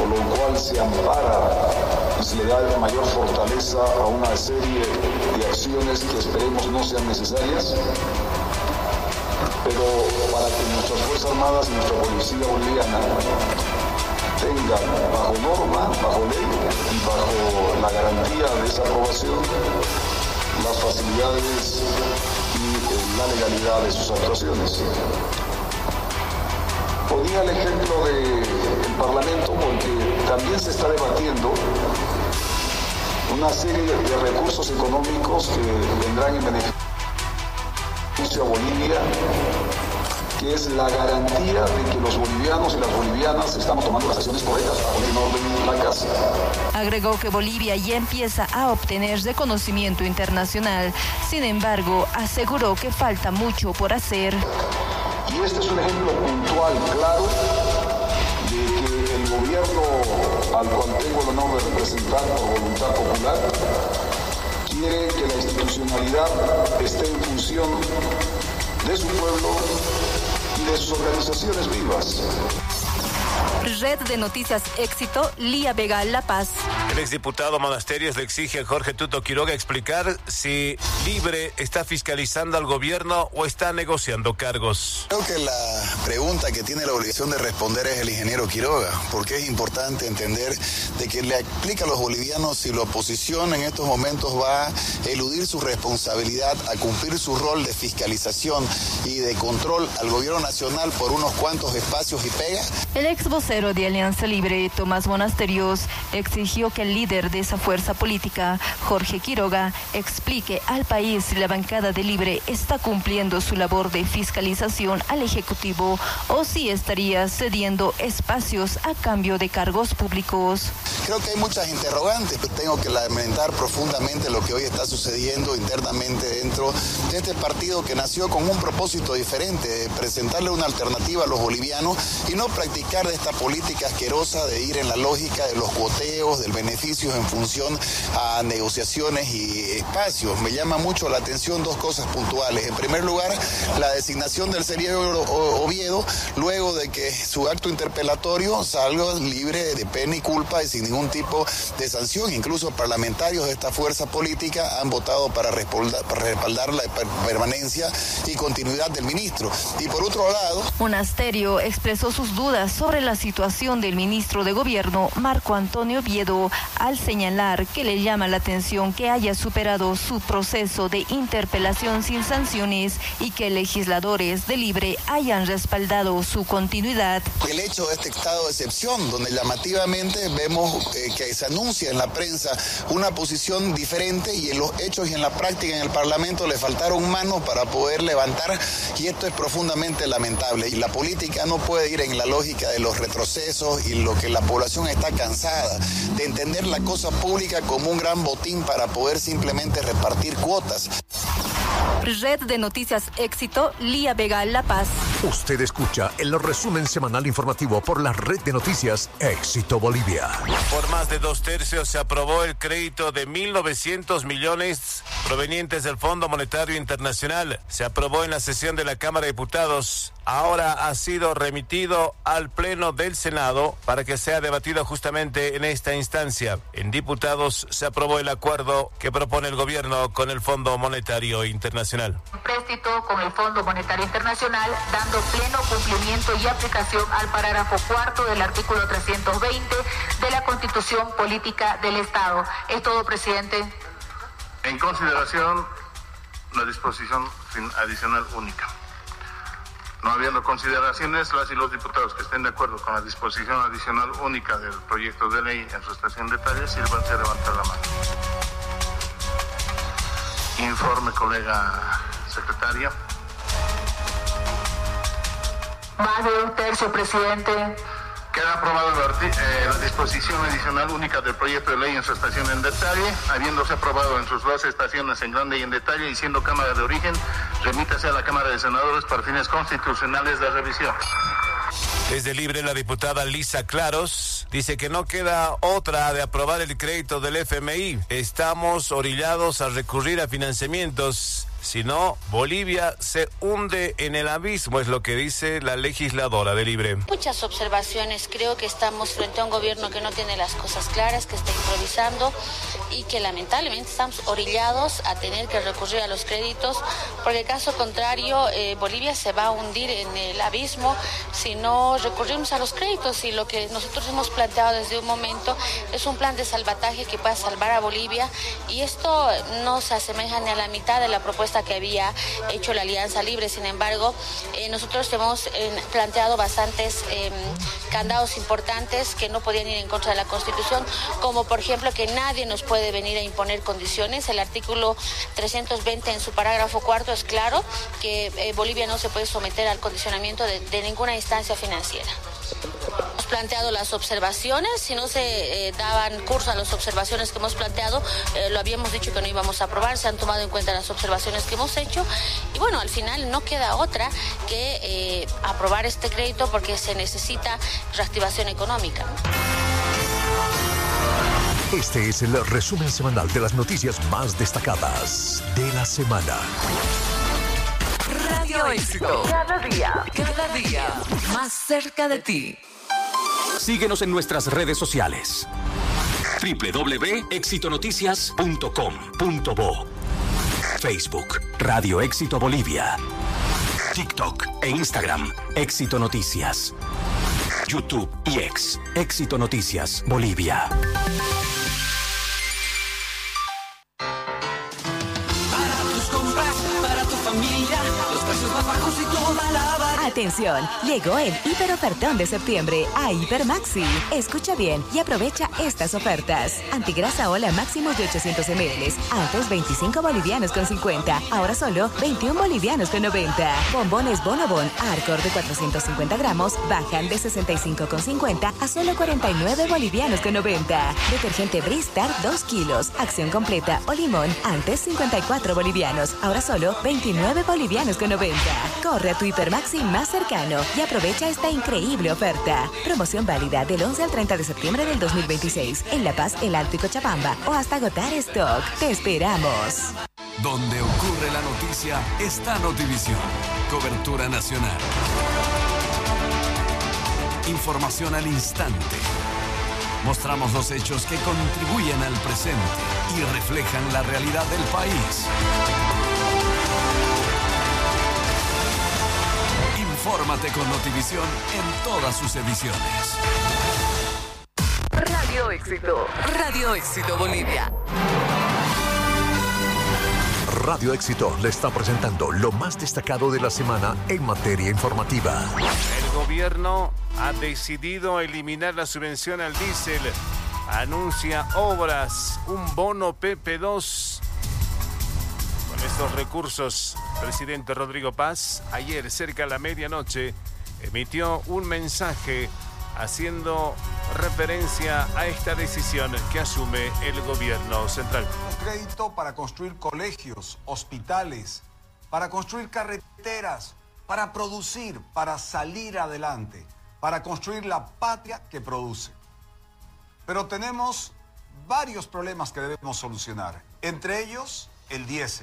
lo cual se ampara y se le da mayor fortaleza a una serie de acciones que esperemos no sean necesarias, pero para que nuestras Fuerzas Armadas y nuestra Policía Boliviana tengan bajo norma, bajo ley y bajo la garantía de esa aprobación las facilidades y la legalidad de sus actuaciones. Ponía el ejemplo del Parlamento porque también se está debatiendo una serie de recursos económicos que vendrán en beneficio a Bolivia, que es la garantía de que los bolivianos y las bolivianas estamos tomando las acciones correctas para poner en orden la casa. Agregó que Bolivia ya empieza a obtener reconocimiento internacional. Sin embargo, aseguró que falta mucho por hacer. Y este es un ejemplo puntual, claro, de que el gobierno al cual tengo el honor de representar por voluntad popular quiere que la institucionalidad esté en función de su pueblo y de sus organizaciones vivas. Red de Noticias Éxito, Lía Vega, La Paz. El exdiputado Monasterios le exige a Jorge Tuto Quiroga explicar si Libre está fiscalizando al gobierno o está negociando cargos. Creo que la pregunta que tiene la obligación de responder es el ingeniero Quiroga, porque es importante entender de que le explica a los bolivianos si la oposición en estos momentos va a eludir su responsabilidad, a cumplir su rol de fiscalización y de control al gobierno nacional por unos cuantos espacios y pegas. El ex vocero de Alianza Libre, Tomás Monasterios, exigió que el líder de esa fuerza política, Jorge Quiroga, explique al país si la bancada de Libre está cumpliendo su labor de fiscalización al Ejecutivo o si estaría cediendo espacios a cambio de cargos públicos. Creo que hay muchas interrogantes, pero tengo que lamentar profundamente lo que hoy está sucediendo internamente dentro de este partido que nació con un propósito diferente, de presentarle una alternativa a los bolivianos y no practicar de esta política asquerosa de ir en la lógica de los cuoteos, del beneficio en función a negociaciones y espacios. Me llama mucho la atención dos cosas puntuales. En primer lugar, la designación del senador Oviedo, luego de que su acto interpelatorio salga libre de pena y culpa y sin ningún tipo de sanción. Incluso parlamentarios de esta fuerza política han votado para respaldar la permanencia y continuidad del ministro. Y por otro lado, Monasterio expresó sus dudas sobre la situación del ministro de Gobierno, Marco Antonio Oviedo, al señalar que le llama la atención que haya superado su proceso de interpelación sin sanciones y que legisladores de Libre hayan respaldado su continuidad. El hecho de este estado de excepción, donde llamativamente vemos que se anuncia en la prensa una posición diferente y en los hechos y en la práctica en el Parlamento le faltaron manos para poder levantar, y esto es profundamente lamentable. Y la política no puede ir en la lógica de los retrocesos y lo que la población está cansada de entender la cosa pública como un gran botín para poder simplemente repartir cuotas. Red de Noticias Éxito, Lía Vega, La Paz. Usted escucha el resumen semanal informativo por la Red de Noticias Éxito Bolivia. Por más de 2/3 se aprobó el crédito de 1.900 millones provenientes del Fondo Monetario Internacional. Se aprobó en la sesión de la Cámara de Diputados. Ahora ha sido remitido al Pleno del Senado para que sea debatido justamente en esta instancia. En diputados se aprobó el acuerdo que propone el gobierno con el Fondo Monetario Internacional. Empréstito con el Fondo Monetario Internacional, dando pleno cumplimiento y aplicación al parágrafo 4 del artículo 320 de la Constitución Política del Estado. Es todo, presidente. En consideración, la disposición adicional única. No habiendo consideraciones, las y los diputados que estén de acuerdo con la disposición adicional única del proyecto de ley en su estación de detalles, sírvanse a levantar la mano. Informe, colega secretaria. Más de 1/3, presidente. Queda aprobada la disposición adicional única del proyecto de ley en su estación en detalle, habiéndose aprobado en sus dos estaciones en grande y en detalle y siendo Cámara de origen, remítase a la Cámara de Senadores para fines constitucionales de revisión. Desde Libre, la diputada Lisa Claros dice que no queda otra de aprobar el crédito del FMI. Estamos orillados a recurrir a financiamientos Si no, Bolivia se hunde en el abismo, es lo que dice la legisladora de Libre. Muchas observaciones. Creo que estamos frente a un gobierno que no tiene las cosas claras, que está improvisando y que lamentablemente estamos orillados a tener que recurrir a los créditos, porque caso contrario Bolivia se va a hundir en el abismo si no recurrimos a los créditos. Y lo que nosotros hemos planteado desde un momento es un plan de salvataje que pueda salvar a Bolivia, y esto no se asemeja ni a la mitad de la propuesta que había hecho la Alianza Libre. Sin embargo, nosotros hemos planteado bastantes candados importantes que no podían ir en contra de la Constitución, como por ejemplo que nadie nos puede venir a imponer condiciones. El artículo 320 en su parágrafo cuarto es claro que Bolivia no se puede someter al condicionamiento de ninguna instancia financiera. Hemos planteado las observaciones. Si no se daban curso a las observaciones que hemos planteado, lo habíamos dicho que no íbamos a aprobar. Se han tomado en cuenta las observaciones que hemos hecho y bueno, al final no queda otra que aprobar este crédito, porque se necesita reactivación económica. Este es el resumen semanal de las noticias más destacadas de la semana. Radio Éxito. Cada día más cerca de ti. Síguenos en nuestras redes sociales. www.exitonoticias.com.bo. Facebook, Radio Éxito Bolivia. TikTok e Instagram, Éxito Noticias. YouTube y X, Éxito Noticias Bolivia. Atención, llegó el hiperofertón de septiembre a Hipermaxi. Escucha bien y aprovecha estas ofertas. Antigrasa Ola máximos de 800 ml, antes 25 bolivianos con 50, ahora solo 21 bolivianos con 90. Bombones Bonobon Arcor de 450 gramos bajan de 65,50 a solo 49 bolivianos con 90. Detergente Bristar 2 kilos, acción completa o limón, antes 54 bolivianos, ahora solo 29 bolivianos con 90. Corre a tu Hipermaxi más cercano y aprovecha esta increíble oferta. Promoción válida del 11 al 30 de septiembre del 2026 en La Paz, El Alto y Cochabamba o hasta agotar stock. Te esperamos. Donde ocurre la noticia está Notivisión. Cobertura nacional. Información al instante. Mostramos los hechos que contribuyen al presente y reflejan la realidad del país. Infórmate con Notivisión en todas sus ediciones. Radio Éxito Bolivia. Radio Éxito le está presentando lo más destacado de la semana en materia informativa. El gobierno ha decidido eliminar la subvención al diésel. Anuncia obras, un bono PP2. Con estos recursos, presidente Rodrigo Paz, ayer cerca de la medianoche, emitió un mensaje haciendo referencia a esta decisión que asume el gobierno central. Crédito para construir colegios, hospitales, para construir carreteras, para producir, para salir adelante, para construir la patria que produce. Pero tenemos varios problemas que debemos solucionar, entre ellos el diésel.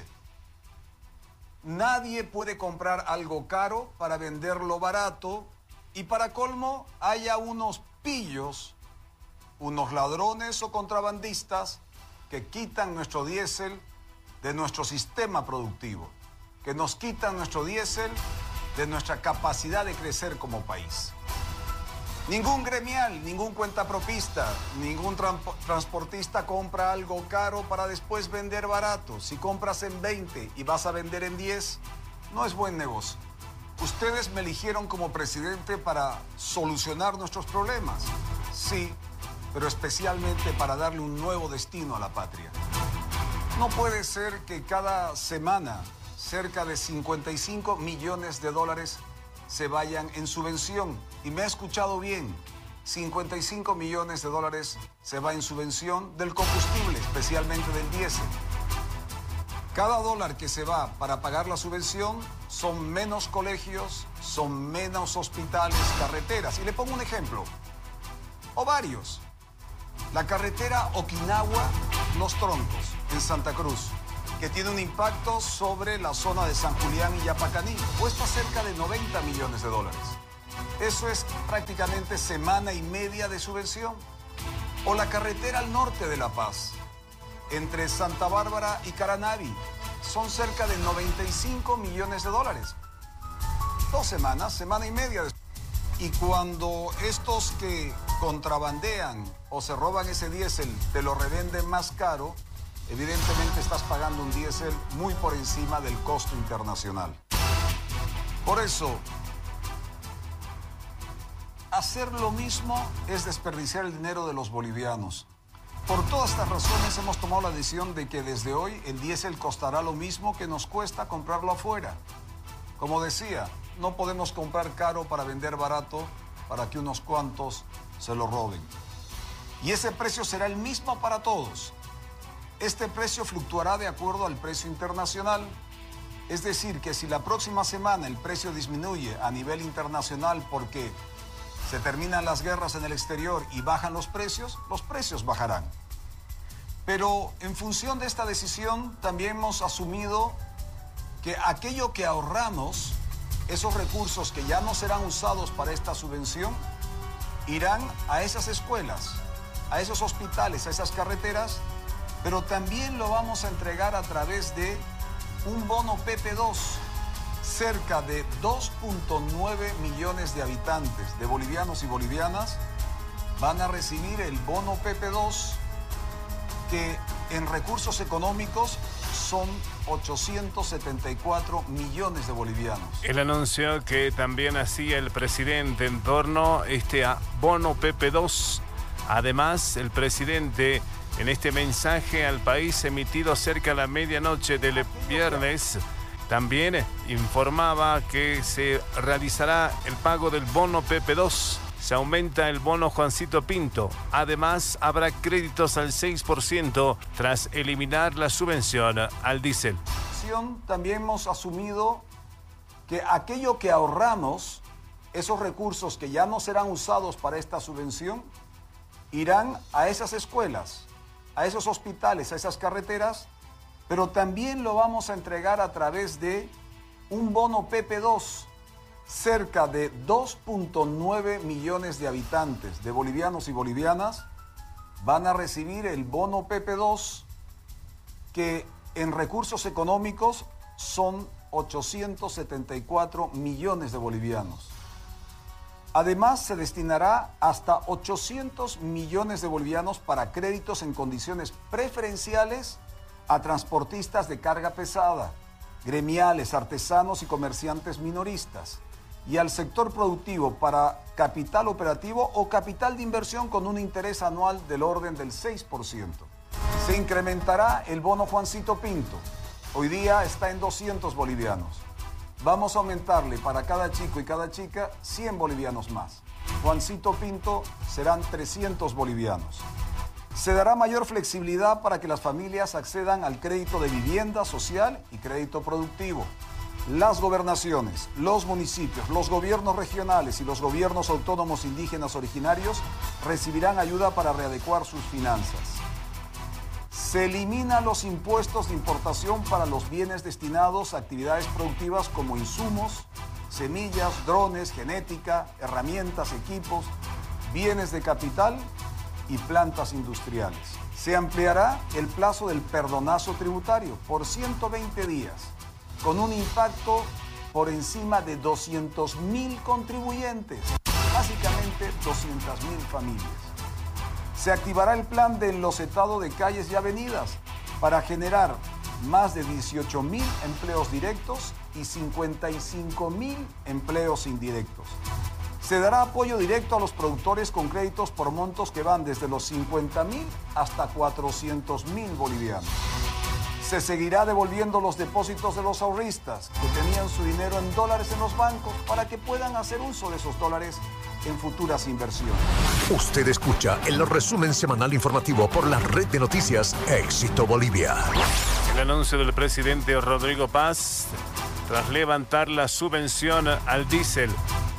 Nadie puede comprar algo caro para venderlo barato y para colmo haya unos pillos, unos ladrones o contrabandistas que quitan nuestro diésel de nuestro sistema productivo, que nos quitan nuestro diésel de nuestra capacidad de crecer como país. Ningún gremial, ningún cuentapropista, ningún transportista compra algo caro para después vender barato. Si compras en 20 y vas a vender en 10, no es buen negocio. Ustedes me eligieron como presidente para solucionar nuestros problemas. Sí, pero especialmente para darle un nuevo destino a la patria. No puede ser que cada semana cerca de 55 millones de dólares se vayan en subvención. Y me ha escuchado bien, 55 millones de dólares se va en subvención del combustible, especialmente del diésel. Cada dólar que se va para pagar la subvención son menos colegios, son menos hospitales, carreteras. Y le pongo un ejemplo, o varios. La carretera Okinawa-Los Troncos, en Santa Cruz. que tiene un impacto sobre la zona de San Julián y Yapacaní. Cuesta cerca de 90 millones de dólares. Eso es prácticamente semana y media de subvención. O la carretera al norte de La Paz, entre Santa Bárbara y Caranavi, son cerca de 95 millones de dólares. 2 semanas, semana y media. Y cuando estos que contrabandean o se roban ese diésel te lo revenden más caro, evidentemente estás pagando un diésel muy por encima del costo internacional. Por eso, hacer lo mismo es desperdiciar el dinero de los bolivianos. Por todas estas razones hemos tomado la decisión de que desde hoy el diésel costará lo mismo que nos cuesta comprarlo afuera. Como decía, no podemos comprar caro para vender barato para que unos cuantos se lo roben. Y ese precio será el mismo para todos. Este precio fluctuará de acuerdo al precio internacional. Es decir, que si la próxima semana el precio disminuye a nivel internacional porque se terminan las guerras en el exterior y bajan los precios bajarán. Pero en función de esta decisión también hemos asumido que aquello que ahorramos, esos recursos que ya no serán usados para esta subvención, irán a esas escuelas, a esos hospitales, a esas carreteras, pero también lo vamos a entregar a través de un bono PP2. Cerca de 2.9 millones de habitantes, de bolivianos y bolivianas, van a recibir el bono PP2, que en recursos económicos son 874 millones de bolivianos. El anuncio que también hacía el presidente en torno a este bono PP2. Además, el presidente, en este mensaje al país emitido cerca de la medianoche del viernes, también informaba que se realizará el pago del bono PP2. Se aumenta el bono Juancito Pinto. Además, habrá créditos al 6% tras eliminar la subvención al diésel. También hemos asumido que aquello que ahorramos, esos recursos que ya no serán usados para esta subvención, irán a esas escuelas, a esos hospitales, a esas carreteras, pero también lo vamos a entregar a través de un bono PP2. Cerca de 2.9 millones de habitantes, de bolivianos y bolivianas, van a recibir el bono PP2, que en recursos económicos son 874 millones de bolivianos. Además, se destinará hasta 800 millones de bolivianos para créditos en condiciones preferenciales a transportistas de carga pesada, gremiales, artesanos y comerciantes minoristas, y al sector productivo para capital operativo o capital de inversión con un interés anual del orden del 6%. Se incrementará el bono Juancito Pinto. Hoy día está en 200 bolivianos. Vamos a aumentarle para cada chico y cada chica 100 bolivianos más. Juancito Pinto serán 300 bolivianos. Se dará mayor flexibilidad para que las familias accedan al crédito de vivienda social y crédito productivo. Las gobernaciones, los municipios, los gobiernos regionales y los gobiernos autónomos indígenas originarios recibirán ayuda para readecuar sus finanzas. Se eliminan los impuestos de importación para los bienes destinados a actividades productivas como insumos, semillas, drones, genética, herramientas, equipos, bienes de capital y plantas industriales. Se ampliará el plazo del perdonazo tributario por 120 días, con un impacto por encima de 200.000 contribuyentes, básicamente 200.000 familias. Se activará el plan de enlocetado de calles y avenidas para generar más de 18.000 empleos directos y 55.000 empleos indirectos. Se dará apoyo directo a los productores con créditos por montos que van desde los 50.000 hasta 400.000 bolivianos. Se seguirá devolviendo los depósitos de los ahorristas que tenían su dinero en dólares en los bancos para que puedan hacer uso de esos dólares en futuras inversiones. Usted escucha el resumen semanal informativo por la red de noticias Éxito Bolivia. El anuncio del presidente Rodrigo Paz tras levantar la subvención al diésel.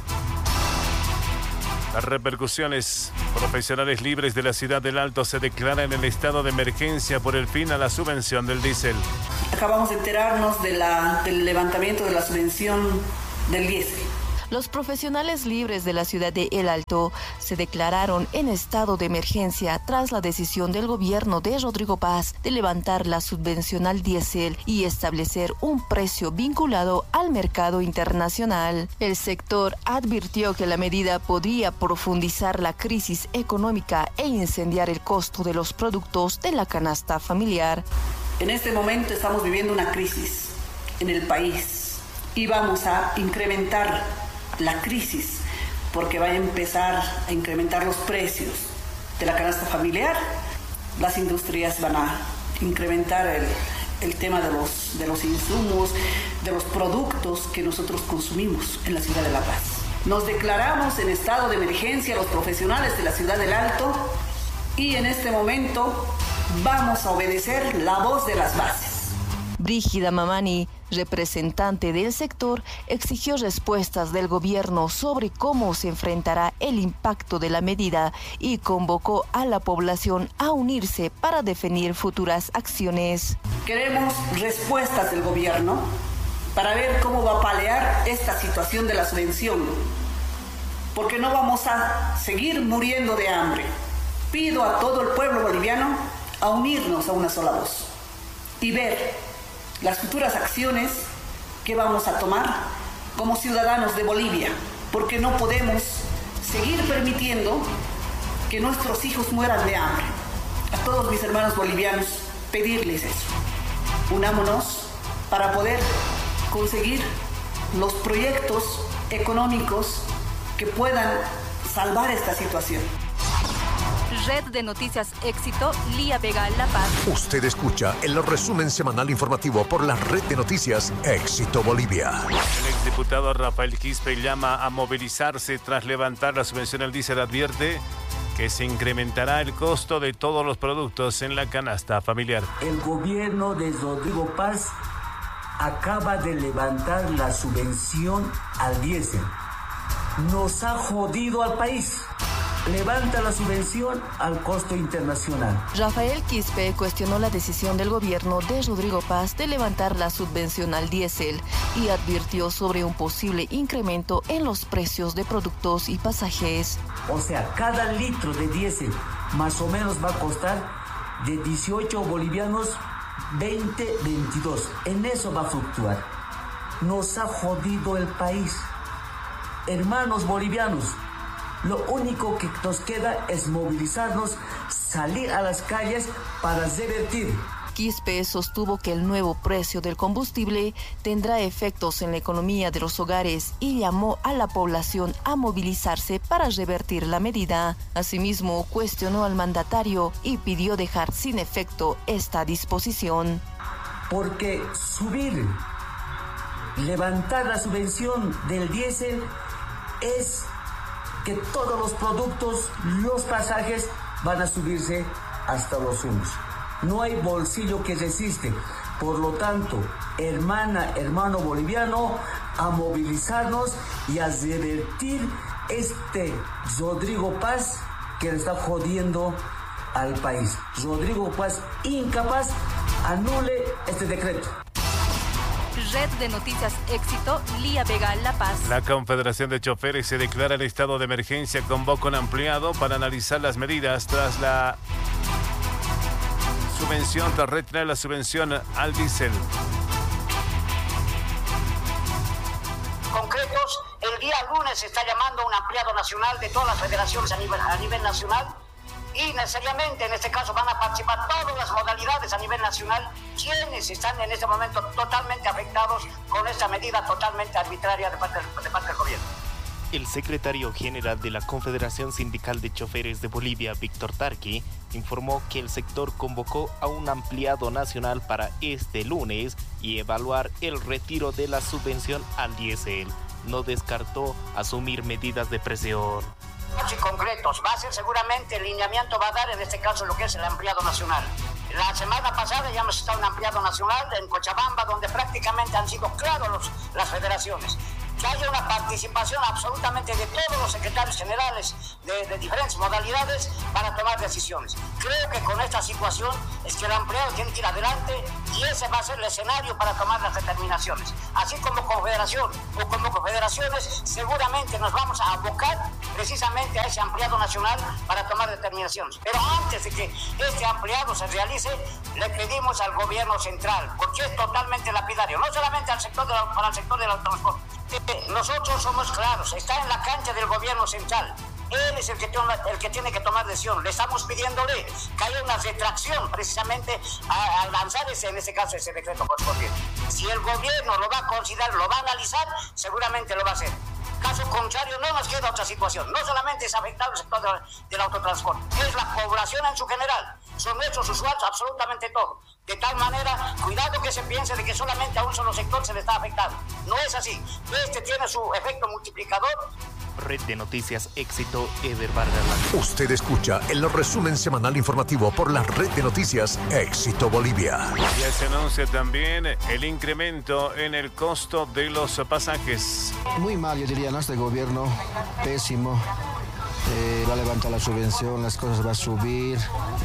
Las repercusiones. Profesionales libres de la ciudad del Alto se declaran en el estado de emergencia por el fin a la subvención del diésel. acabamos de enterarnos del levantamiento de la subvención del diésel. Los profesionales libres de la ciudad de El Alto se declararon en estado de emergencia tras la decisión del gobierno de Rodrigo Paz de levantar la subvención al diésel y establecer un precio vinculado al mercado internacional. El sector advirtió que la medida podría profundizar la crisis económica e incendiar el costo de los productos de la canasta familiar. En este momento estamos viviendo una crisis en el país y vamos a incrementar la crisis porque va a empezar a incrementar los precios de la canasta familiar. Las industrias van a incrementar el tema de los insumos, de los productos que nosotros consumimos en la ciudad de La Paz. Nos declaramos en estado de emergencia los profesionales de la ciudad del Alto y en este momento vamos a obedecer la voz de las bases. Brígida Mamani, representante del sector, exigió respuestas del gobierno sobre cómo se enfrentará el impacto de la medida y convocó a la población a unirse para definir futuras acciones. Queremos respuestas del gobierno para ver cómo va a paliar esta situación de la subvención, porque no vamos a seguir muriendo de hambre. Pido a todo el pueblo boliviano a unirnos a una sola voz y ver las futuras acciones que vamos a tomar como ciudadanos de Bolivia, porque no podemos seguir permitiendo que nuestros hijos mueran de hambre. A todos mis hermanos bolivianos, pedirles eso. Unámonos para poder conseguir los proyectos económicos que puedan salvar esta situación. Red de Noticias Éxito, Lía Vega, La Paz. Usted escucha el resumen semanal informativo por la Red de Noticias Éxito Bolivia. El exdiputado Rafael Quispe llama a movilizarse tras levantar la subvención al diésel. Advierte que se incrementará el costo de todos los productos en la canasta familiar. El gobierno de Rodrigo Paz acaba de levantar la subvención al diésel. Nos ha jodido al país. Levanta la subvención al costo internacional. Rafael Quispe cuestionó la decisión del gobierno de Rodrigo Paz de levantar la subvención al diésel y advirtió sobre un posible incremento en los precios de productos y pasajes. O sea, cada litro de diésel más o menos va a costar de 18 bolivianos, 20, 22. En eso va a fluctuar. Nos ha jodido el país. Hermanos bolivianos, lo único que nos queda es movilizarnos, salir a las calles para revertir. Quispe sostuvo que el nuevo precio del combustible tendrá efectos en la economía de los hogares y llamó a la población a movilizarse para revertir la medida. Asimismo, cuestionó al mandatario y pidió dejar sin efecto esta disposición. Porque levantar la subvención del diésel es que todos los productos, los pasajes van a subirse hasta los humos. No hay bolsillo que resiste. Por lo tanto, hermano boliviano, a movilizarnos y a revertir este Rodrigo Paz que le está jodiendo al país. Rodrigo Paz incapaz, anule este decreto. Red de Noticias Éxito, Lía Vega, La Paz. La Confederación de Choferes se declara en estado de emergencia, convoca un ampliado para analizar las medidas tras la subvención, tras retirar la subvención al diésel. Concretos, el día lunes se está llamando un ampliado nacional de todas las federaciones a nivel nacional y necesariamente en este caso van a participar todas las modalidades a nivel nacional, quienes están en este momento totalmente afectados con esta medida totalmente arbitraria de parte del gobierno. El secretario general de la Confederación Sindical de Choferes de Bolivia, Víctor Tarqui, informó que el sector convocó a un ampliado nacional para este lunes y evaluar el retiro de la subvención al diésel. No descartó asumir medidas de presión. Y concretos, va a ser seguramente el lineamiento, va a dar en este caso lo que es el ampliado nacional. La semana pasada ya hemos estado en un ampliado nacional en Cochabamba, donde prácticamente han sido claros las federaciones. que haya una participación absolutamente de todos los secretarios generales de diferentes modalidades para tomar decisiones. Creo que con esta situación es que el empleado tiene que ir adelante y ese va a ser el escenario para tomar las determinaciones. Así como confederación o como confederaciones, seguramente nos vamos a abocar precisamente a ese ampliado nacional para tomar determinaciones. Pero antes de que este ampliado se realice, le pedimos al gobierno central, porque es totalmente lapidario, no solamente al sector para el sector del autotransporte. Nosotros somos claros, está en la cancha del gobierno central. Él es el que tiene que tomar decisión. Le estamos pidiéndole que haya una retracción precisamente a lanzar en ese caso ese decreto correspondiente. Si el gobierno lo va a considerar, lo va a analizar, seguramente lo va a hacer. Caso contrario, no nos queda otra situación. No solamente es afectado el sector del autotransporte, es la población en su general. Son nuestros usuarios absolutamente todo. De tal manera, cuidado que se piense de que solamente a un solo sector se le está afectando. No es así. Este tiene su efecto multiplicador. Red de Noticias Éxito, Eder Vargas. Usted escucha el resumen semanal informativo por la Red de Noticias Éxito Bolivia. Ya se anuncia también el incremento en el costo de los pasajes. Muy mal, yo diría, ¿no? Este gobierno pésimo. Va a levantar la subvención, las cosas van a subir.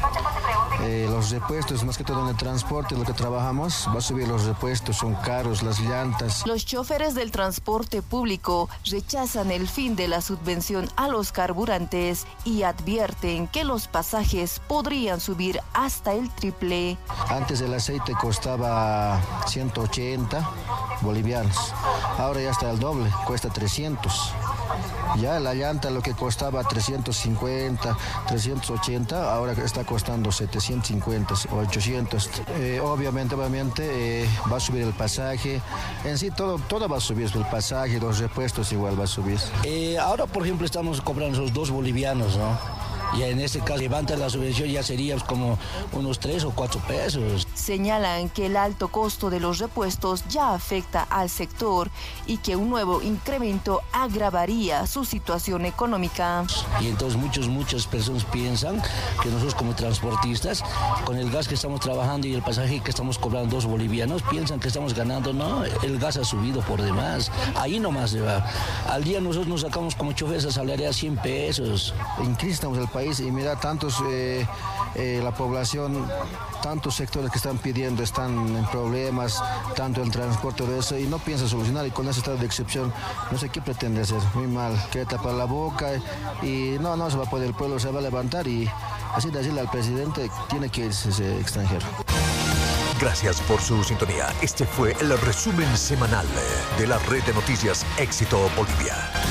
Los repuestos, más que todo en el transporte, lo que trabajamos, va a subir los repuestos, son caros, las llantas. Los choferes del transporte público rechazan el fin de la subvención a los carburantes y advierten que los pasajes podrían subir hasta el triple. Antes el aceite costaba 180 bolivianos, ahora ya está el doble, cuesta 300. Ya la llanta lo que costaba 350, 380, ahora está costando 750 o 800. Obviamente va a subir el pasaje. En sí todo va a subir, el pasaje, los repuestos igual va a subir. Ahora, por ejemplo, estamos cobrando esos 2 bolivianos, ¿no? Y en este caso, levanta la subvención, ya sería como unos 3 o 4 pesos. Señalan que el alto costo de los repuestos ya afecta al sector y que un nuevo incremento agravaría su situación económica. Y entonces muchas personas piensan que nosotros como transportistas, con el gas que estamos trabajando y el pasaje que estamos cobrando 2 bolivianos, piensan que estamos ganando. No, el gas ha subido por demás. Ahí nomás se va. Al día nosotros nos sacamos como choferes asalariados 100 pesos. En crisis estamos el país y mira, tantos, la población, tantos sectores que están pidiendo, están en problemas, tanto el transporte de eso, y no piensa solucionar, y con ese estado de excepción, no sé qué pretende hacer, muy mal, quiere tapar la boca, y no se va a poder, el pueblo se va a levantar, y así decirle al presidente, tiene que irse ese extranjero. Gracias por su sintonía. Este fue el resumen semanal de la Red de Noticias Éxito Bolivia.